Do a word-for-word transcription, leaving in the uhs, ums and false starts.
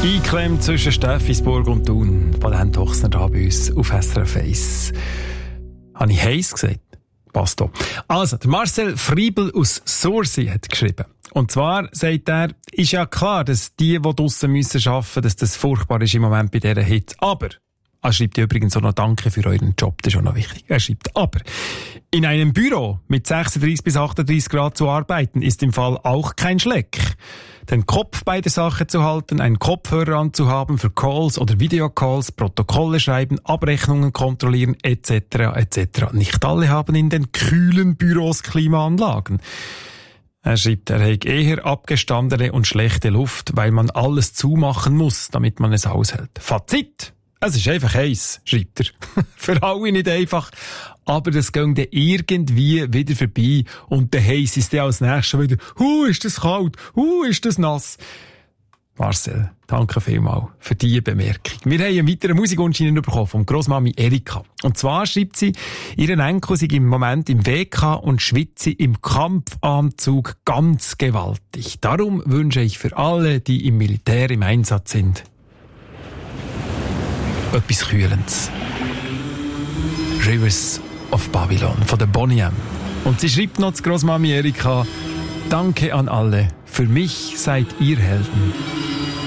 Eingeklemmt zwischen Steffisburg und Thun. Valent Hochsner da bei uns auf S R F eins. Habe ich heiß gesagt? Passt auch. Also, der Marcel Friebel aus Sursee hat geschrieben. Und zwar sagt er, ist ja klar, dass die, die draussen müssen arbeiten, dass das furchtbar ist im Moment bei dieser Hitze. Aber, er schreibt übrigens auch noch Danke für euren Job, das ist auch noch wichtig. Er schreibt, aber, in einem Büro mit sechsunddreißig bis achtunddreißig Grad zu arbeiten, ist im Fall auch kein Schleck. Den Kopf bei der Sache zu halten, einen Kopfhörer anzuhaben für Calls oder Videocalls, Protokolle schreiben, Abrechnungen kontrollieren, et cetera et cetera. Nicht alle haben in den kühlen Büros Klimaanlagen. Er schreibt, er hätte eher abgestandene und schlechte Luft, weil man alles zumachen muss, damit man es aushält. Fazit! Es ist einfach heiß, schreibt er. Für alle nicht einfach, aber das geht dann irgendwie wieder vorbei und der heiß ist dann als nächstes wieder, hu, ist das kalt, hu, ist das nass. Marcel, danke vielmals für diese Bemerkung. Wir haben einen weiteren Musikwunsch bekommen von Grossmami Erika. Und zwar schreibt sie, ihren Enkel sei im Moment im W K und schwitze im Kampfanzug ganz gewaltig. Darum wünsche ich für alle, die im Militär im Einsatz sind, etwas Kühlendes. Rivers of Babylon von der Boney M. Und sie schreibt noch zu Grossmami Erika, danke an alle, für mich seid ihr Helden.